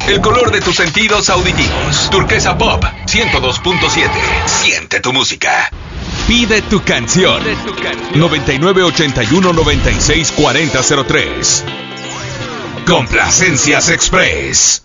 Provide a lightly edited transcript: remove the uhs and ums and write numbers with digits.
El color de tus sentidos auditivos. Turquesa Pop 102.7. Siente tu música. Pide tu canción. 9981-964003. Complacencias Express.